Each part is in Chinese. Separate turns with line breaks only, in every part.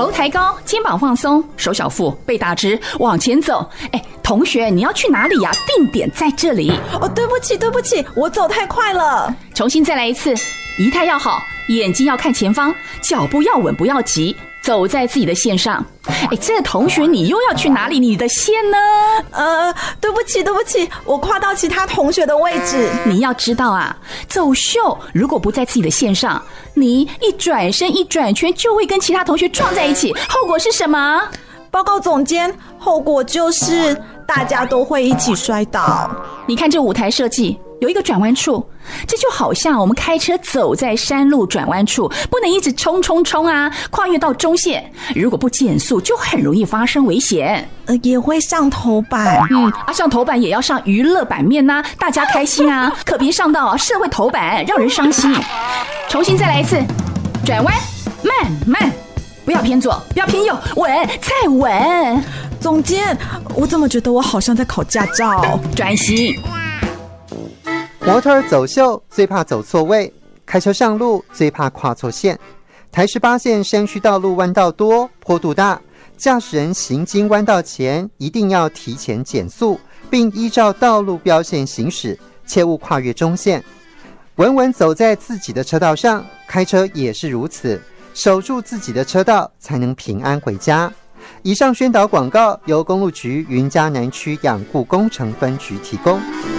头抬高，肩膀放松，手小腹，背打直，往前走。同学，你要去哪里呀？定点在这里。
对不起，我走太快了。
重新再来一次，仪态要好，眼睛要看前方，脚步要稳，不要急，走在自己的线上。这同学你又要去哪里？你的线呢？
对不起，我跨到其他同学的位置。
你要知道啊，走秀如果不在自己的线上，你一转身一转圈就会跟其他同学撞在一起，后果是什么？
报告总监，后果就是大家都会一起摔倒。
你看这舞台设计有一个转弯处，这就好像我们开车走在山路转弯处，不能一直冲啊，跨越到中线，如果不减速就很容易发生危险。
也会上头版。
上头版也要上娱乐版面啊，大家开心啊，可别上到社会头版，让人伤心。重新再来一次，转弯，慢，不要偏左，不要偏右，稳，再稳。
总监，我怎么觉得我好像在考驾照？
专心。
模特儿走秀最怕走错位，开车上路最怕跨错线。台18线山区道路弯道多，坡度大，驾驶人行经弯道前一定要提前减速，并依照道路标线行驶，切勿跨越中线。稳稳走在自己的车道上，开车也是如此，守住自己的车道才能平安回家。以上宣导广告由公路局云嘉南区养护工程分局提供。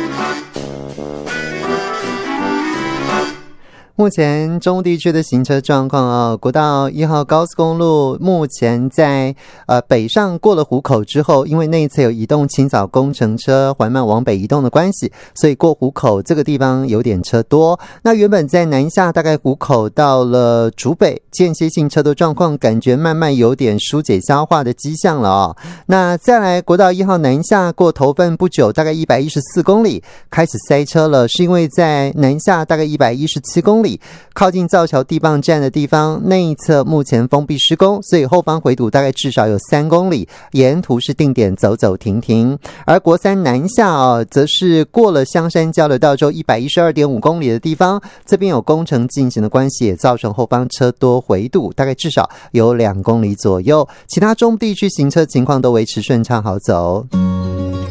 目前中部地区的行车状况国道1号高速公路目前在北上过了湖口之后，因为内侧有移动清扫工程车缓慢往北移动的关系，所以过湖口这个地方有点车多。那原本在南下大概湖口到了竹北间歇性车多状况，感觉慢慢有点疏解消化的迹象了那再来国道1号南下过头份不久，大概114公里开始塞车了，是因为在南下大概117公里靠近造桥地磅站的地方内侧目前封闭施工，所以后方回堵大概至少有3公里，沿途是定点走走停停。而国3南下则是过了香山交流道之后 112.5 公里的地方，这边有工程进行的关系，也造成后方车多回堵，大概至少有2公里左右。其他中部地区行车情况都维持顺畅好走。